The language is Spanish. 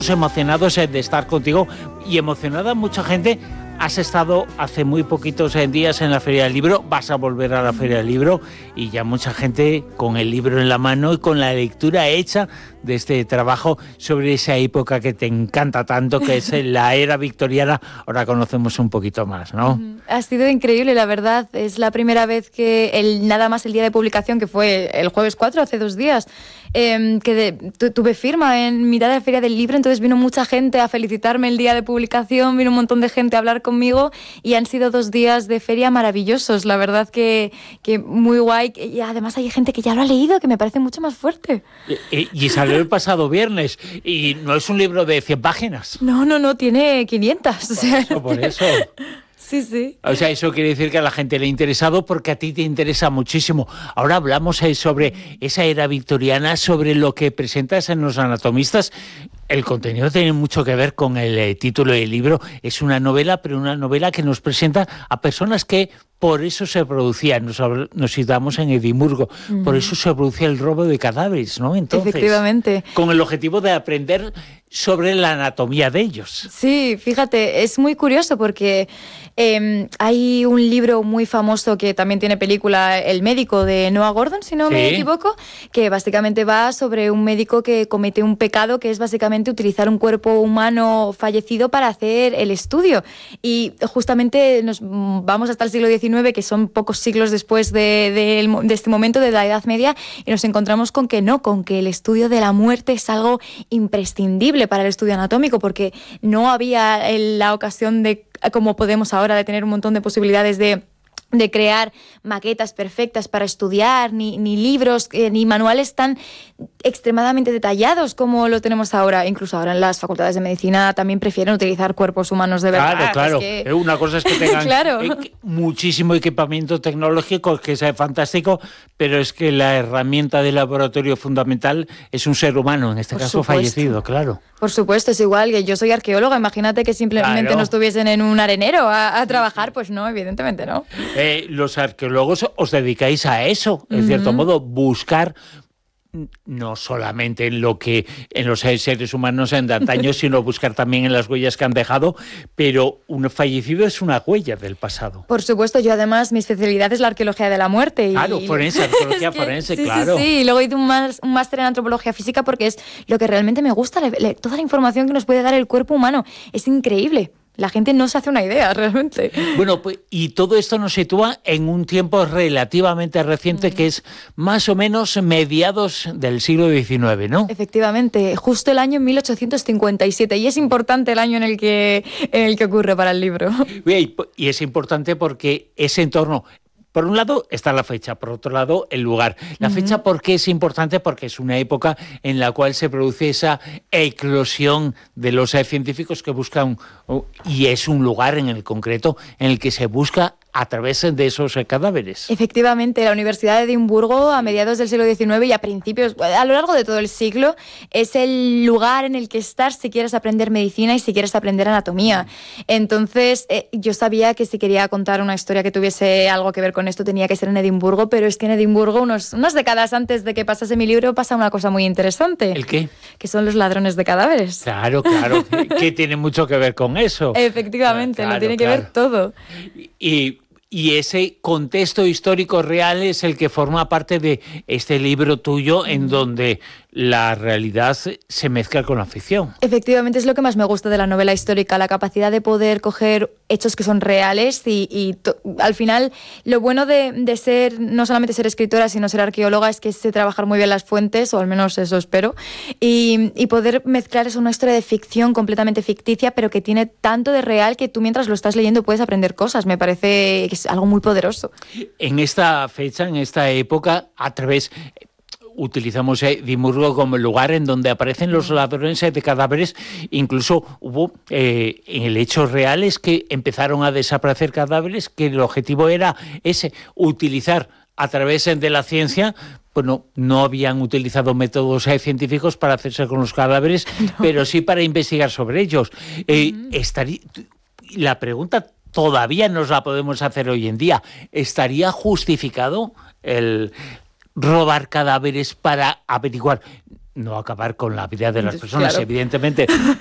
Emocionados de estar contigo y emocionada mucha gente. Has estado hace muy poquitos días en la Feria del Libro, vas a volver a la Feria del Libro y ya mucha gente con el libro en la mano y con la lectura hecha de este trabajo sobre esa época que te encanta tanto, que es la era victoriana. Ahora conocemos un poquito más, ¿no? Ha sido increíble, la verdad. Es la primera vez que nada más el día de publicación, que fue el jueves 4, hace 2 días, tuve firma en mitad de la Feria del Libro, entonces vino mucha gente a felicitarme el día de publicación, vino un montón de gente a hablar conmigo y han sido 2 días de feria maravillosos, la verdad que muy guay, y además hay gente que ya lo ha leído, que me parece mucho más fuerte. Y salió el pasado viernes y no es un libro de 100 páginas. No, tiene 500. Por eso. Sí. O sea, eso quiere decir que a la gente le ha interesado porque a ti te interesa muchísimo. Ahora hablamos sobre esa era victoriana, sobre lo que presentas en Los Anatomistas. El contenido tiene mucho que ver con el título del libro. Es una novela, pero una novela que nos presenta a personas que por eso se producía, nos situamos en Edimburgo, por eso se producía el robo de cadáveres, ¿no? Entonces, efectivamente. Con el objetivo de aprender sobre la anatomía de ellos. Sí, fíjate, es muy curioso porque hay un libro muy famoso que también tiene película, El médico, de Noah Gordon, si no me equivoco, que básicamente va sobre un médico que comete un pecado que es básicamente utilizar un cuerpo humano fallecido para hacer el estudio. Y justamente nos vamos hasta el siglo XIX, que son pocos siglos después de este momento de la Edad Media, y nos encontramos con que el estudio de la muerte es algo imprescindible para el estudio anatómico, porque no había la ocasión de, como podemos ahora, de tener un montón de posibilidades de crear maquetas perfectas para estudiar, ni libros, ni manuales tan extremadamente detallados como lo tenemos ahora. Incluso ahora en las facultades de medicina también prefieren utilizar cuerpos humanos de verdad. Claro. Es que una cosa es que tengan muchísimo equipamiento tecnológico, que es fantástico, pero es que la herramienta de laboratorio fundamental es un ser humano, en este caso fallecido, claro. Por supuesto, es igual que yo soy arqueóloga, imagínate que simplemente no estuviesen en un arenero a trabajar, pues no, evidentemente no. Los arqueólogos os dedicáis a eso, en cierto modo, buscar no solamente en lo que en los seres humanos de antaño, sino buscar también en las huellas que han dejado, pero un fallecido es una huella del pasado. Por supuesto, yo además mi especialidad es la arqueología de la muerte. Arqueología forense, claro. Sí, y luego hice un máster en antropología física porque es lo que realmente me gusta, toda la información que nos puede dar el cuerpo humano, es increíble. La gente no se hace una idea, realmente. Bueno, pues, y todo esto nos sitúa en un tiempo relativamente reciente, que es más o menos mediados del siglo XIX, ¿no? Efectivamente, justo el año 1857, y es importante el año en el que ocurre para el libro. Y es importante porque ese entorno... Por un lado está la fecha, por otro lado el lugar. La fecha, ¿por qué es importante? Porque es una época en la cual se produce esa eclosión de los científicos que buscan, y es un lugar en el concreto en el que se busca a través de esos cadáveres. Efectivamente, la Universidad de Edimburgo a mediados del siglo XIX y a lo largo de todo el siglo, es el lugar en el que estar si quieres aprender medicina y si quieres aprender anatomía. Entonces, yo sabía que si quería contar una historia que tuviese algo que ver con esto, tenía que ser en Edimburgo, pero es que en Edimburgo, unas décadas antes de que pasase mi libro, pasa una cosa muy interesante. ¿El qué? Que son los ladrones de cadáveres. Claro, que tiene mucho que ver con eso. Efectivamente, lo tiene que ver todo. Y ese contexto histórico real es el que forma parte de este libro tuyo, en donde la realidad se mezcla con la ficción. Efectivamente, es lo que más me gusta de la novela histórica, la capacidad de poder coger hechos que son reales y al final lo bueno de ser, no solamente ser escritora, sino ser arqueóloga, es que sé trabajar muy bien las fuentes, o al menos eso espero, y poder mezclar eso, una historia de ficción completamente ficticia, pero que tiene tanto de real que tú mientras lo estás leyendo puedes aprender cosas. Me parece que es algo muy poderoso. En esta fecha, en esta época, utilizamos Edimburgo como el lugar en donde aparecen los ladrones de cadáveres. Incluso hubo en el hecho real es que empezaron a desaparecer cadáveres, que el objetivo era utilizar a través de la ciencia. Bueno, no habían utilizado métodos científicos para hacerse con los cadáveres, pero sí para investigar sobre ellos. La pregunta todavía nos la podemos hacer hoy en día. ¿Estaría justificado el robar cadáveres para averiguar no acabar con la vida de las personas, claro. evidentemente.